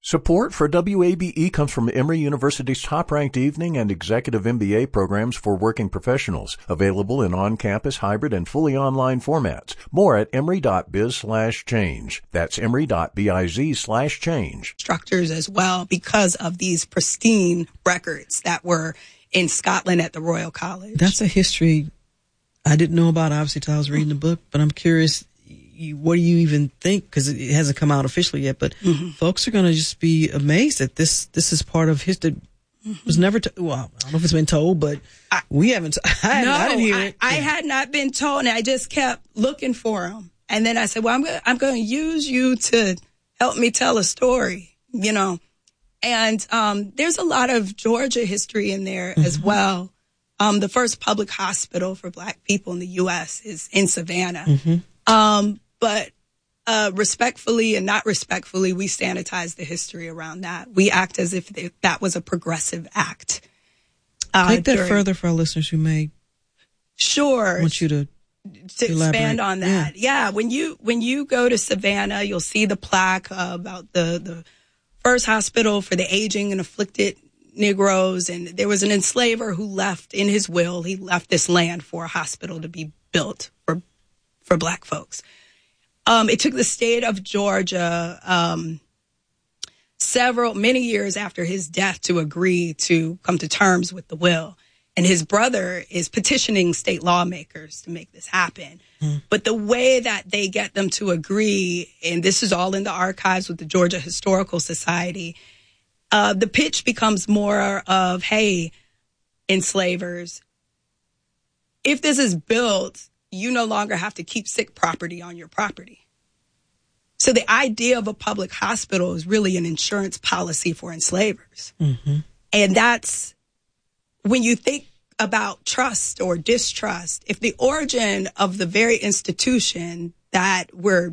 Support for WABE comes from Emory University's top-ranked evening and executive MBA programs for working professionals, available in on-campus, hybrid, and fully online formats. More at emory.biz/change. That's emory.biz/change. Instructors as well, because of these pristine records that were in Scotland at the Royal College. That's a history I didn't know about, obviously, till I was reading the book, but I'm curious, what do you even think? Because it hasn't come out officially yet, but folks are going to just be amazed that this is part of history. Was never, well, I don't know if it's been told, but we haven't. I didn't hear it. I had not been told, and I just kept looking for them. And then I said, well, I'm going to use you to help me tell a story, you know. And there's a lot of Georgia history in there as well. The first public hospital for Black people in the U.S. is in Savannah. But respectfully and not respectfully, we sanitize the history around that. We act as if that was a progressive act. Take that further for our listeners who may want you to expand on that. Yeah. When you go to Savannah, you'll see the plaque about the first hospital for the aging and afflicted Negroes. And there was an enslaver who left in his will. He left this land for a hospital to be built for Black folks. It took the state of Georgia many years after his death to agree to come to terms with the will. And his brother is petitioning state lawmakers to make this happen. But the way that they get them to agree, and this is all in the archives with the Georgia Historical Society, the pitch becomes more of, hey, enslavers, if this is built, you no longer have to keep sick property on your property. So the idea of a public hospital is really an insurance policy for enslavers. And that's when you think about trust or distrust, if the origin of the very institution that we're,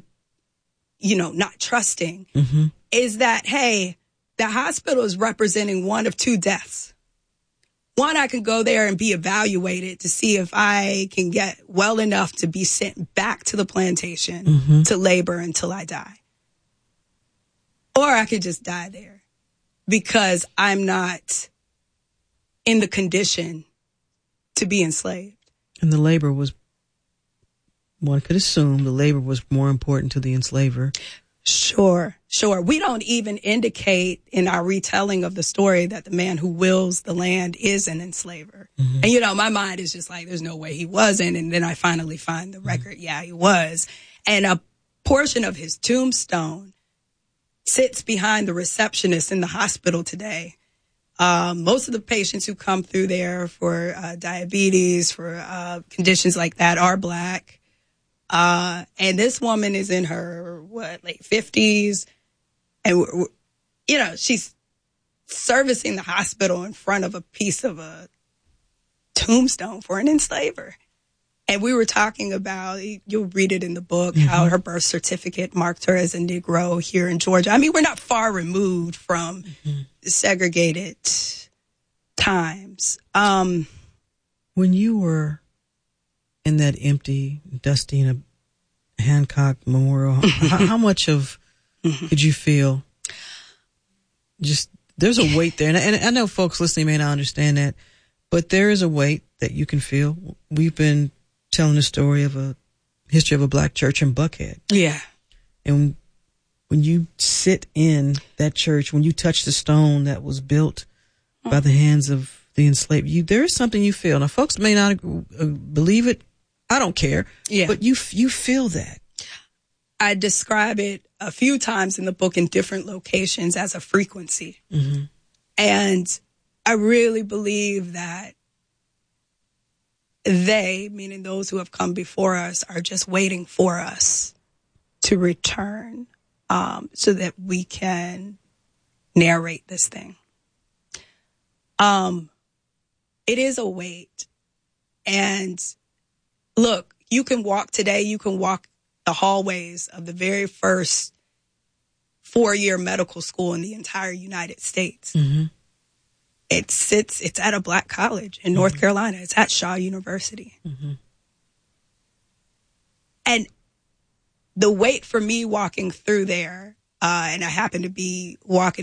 not trusting is that, hey, the hospital is representing one of two deaths. One, I can go there and be evaluated to see if I can get well enough to be sent back to the plantation to labor until I die. Or I could just die there because I'm not in the condition to be enslaved. And the labor was, one could assume the labor was more important to the enslaver. Sure. We don't even indicate in our retelling of the story that the man who wills the land is an enslaver. And, my mind is just like, there's no way he wasn't. And then I finally find the record. Yeah, he was. And a portion of his tombstone sits behind the receptionist in the hospital today. Most of the patients who come through there for diabetes, for conditions like that are Black. And this woman is in her, late 50s. And, she's servicing the hospital in front of a piece of a tombstone for an enslaver. And we were talking about, you'll read it in the book, how her birth certificate marked her as a Negro here in Georgia. I mean, we're not far removed from segregated times. When you were in that empty, dusty Hancock Memorial, how much of could you feel? Just, there's a weight there. And I know folks listening may not understand that, but there is a weight that you can feel. We've been telling the story of a history of a Black church in Buckhead. Yeah. And when you sit in that church, when you touch the stone that was built by the hands of the enslaved, there is something you feel. Now, folks may not believe it. I don't care. Yeah. But you feel that. I describe it a few times in the book in different locations as a frequency. And I really believe that they, meaning those who have come before us, are just waiting for us to return so that we can narrate this thing. It is a weight. And look, you can walk the hallways of the very first 4-year medical school in the entire United States. It's at a Black college in North Carolina. It's at Shaw University. And the wait for me walking through there, and I happened to be walking